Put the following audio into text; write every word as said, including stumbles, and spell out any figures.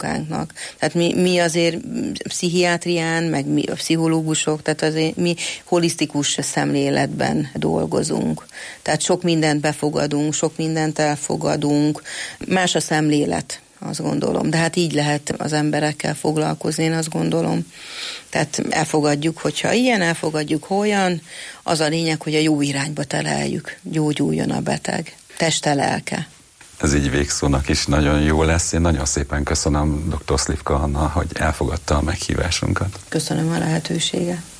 munkánknak. Tehát mi, mi azért pszichiátrián, meg mi a pszichológusok, tehát azért mi holisztikus szemléletben dolgozunk. Tehát sok mindent befogadunk, sok mindent elfogadunk, más a szemlélet, azt gondolom. De hát így lehet az emberekkel foglalkozni, én azt gondolom. Tehát elfogadjuk, hogyha ilyen, elfogadjuk, olyan, az a lényeg, hogy a jó irányba tereljük, gyógyuljon a beteg, teste, lelke. Ez így végszónak is nagyon jó lesz. Én nagyon szépen köszönöm dr. Slivka Anna, hogy elfogadta a meghívásunkat. Köszönöm a lehetőséget.